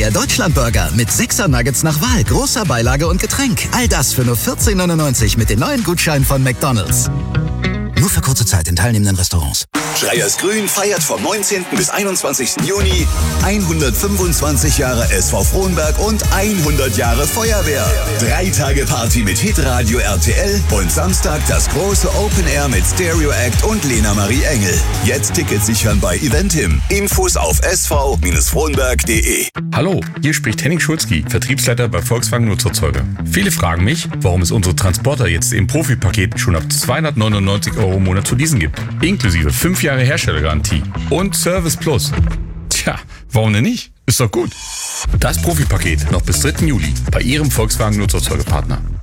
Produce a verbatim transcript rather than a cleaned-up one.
Der Deutschlandburger mit sechser Nuggets nach Wahl, großer Beilage und Getränk. All das für nur vierzehn neunundneunzig mit den neuen Gutscheinen von McDonald's. Nur für kurze Zeit in teilnehmenden Restaurants. Schreiers Grün feiert vom neunzehnten bis einundzwanzigsten Juni hundertfünfundzwanzig Jahre S V Frohnberg und hundert Jahre Feuerwehr. Drei Tage Party mit Hitradio R T L und Samstag das große Open Air mit Stereo Act und Lena Marie Engel. Jetzt Tickets sichern bei Eventim. Infos auf s v Frohnberg punkt de. Hallo, hier spricht Henning Schulzki, Vertriebsleiter bei Volkswagen Nutzerzeuger. Viele fragen mich, warum es unsere Transporter jetzt im Profi-Paket schon ab zweihundertneunundneunzig Euro im Monat zu leasen gibt. Inklusive fünf Jahre Herstellergarantie und Service Plus. Tja, warum denn nicht? Ist doch gut. Das Profi-Paket noch bis dritten Juli bei Ihrem Volkswagen Nutzerzeugerpartner.